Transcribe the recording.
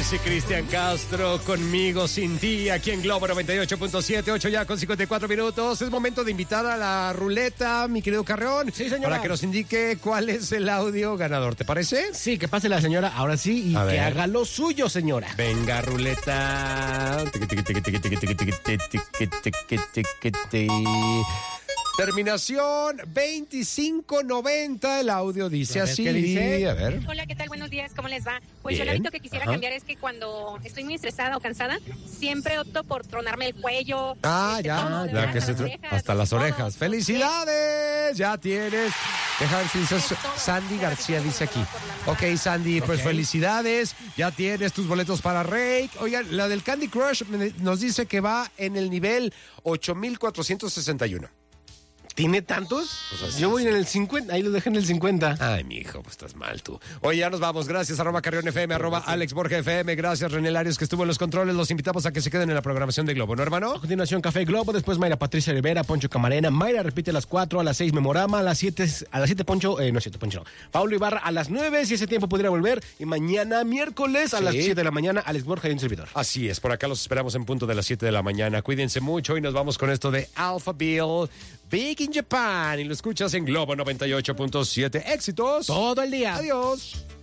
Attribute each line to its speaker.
Speaker 1: Nancy Cristian Castro, conmigo, sin ti, aquí en Globo 98.7, 8 ya con 54 minutos. Es momento de invitar a la ruleta, mi querido Carreón.
Speaker 2: Sí, señora.
Speaker 1: Para que nos indique cuál es el audio ganador, ¿te parece?
Speaker 2: Sí, que pase la señora ahora sí y que haga lo suyo, señora.
Speaker 1: Venga, ruleta. Terminación 2590. El audio dice
Speaker 2: A ver,
Speaker 1: así.
Speaker 2: ¿qué dice?
Speaker 1: A ver.
Speaker 3: Hola, ¿qué tal? Buenos días, ¿cómo les va? Pues
Speaker 1: Bien.
Speaker 3: yo el hábito que quisiera
Speaker 1: Ajá.
Speaker 3: cambiar es que cuando estoy muy estresada o cansada, siempre opto por tronarme el cuello.
Speaker 1: Ah, ya,
Speaker 3: todo, de
Speaker 1: ya
Speaker 3: verdad,
Speaker 1: que
Speaker 3: las
Speaker 1: se
Speaker 3: orejas,
Speaker 1: hasta las
Speaker 3: todo.
Speaker 1: orejas. ¡Felicidades! Ya tienes. Deja ver si dice Sandy García, dice aquí. Ok, Sandy, pues
Speaker 2: Ok.
Speaker 1: felicidades. Ya tienes tus boletos para Rake. Oigan, la del Candy Crush nos dice que va en el nivel 8461.
Speaker 2: ¿Tiene tantos?
Speaker 1: Pues así
Speaker 2: Yo voy
Speaker 1: es.
Speaker 2: en el 50, ahí lo dejé en el 50.
Speaker 1: Ay, mi hijo, pues estás mal tú. Oye, ya nos vamos. Gracias, @Carrión FM, @Alex Borja FM. Gracias, René Larios, que estuvo en los controles. Los invitamos a que se queden en la programación de Globo, ¿no, hermano?
Speaker 2: A continuación, Café Globo, después Mayra Patricia Rivera, Poncho Camarena. Mayra repite a las 4, a las 6 Memorama, a las 7 Poncho, no es cierto, Poncho no. Paulo Ibarra a las 9, si ese tiempo pudiera volver. Y mañana, miércoles, a las 7 de la mañana, Alex Borja y un servidor.
Speaker 1: Así es, por acá los esperamos en punto de las 7 de la mañana. Cuídense mucho y nos vamos con esto de Alphaville, Big in Japan. Y lo escuchas en Globo 98.7. Éxitos.
Speaker 2: Todo el día.
Speaker 1: Adiós.